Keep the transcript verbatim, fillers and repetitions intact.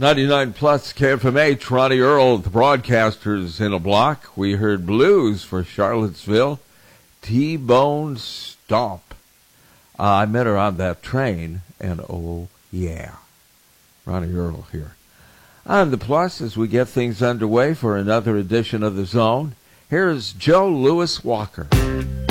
ninety-nine plus K F M H, Ronnie Earl, the broadcasters in a block. We heard Blues for Charlottesville, T-Bone Stomp. Uh, I met her on that train, and oh, yeah. Ronnie Earl here. On the plus, as we get things underway for another edition of The Zone, here's Joe Louis Walker.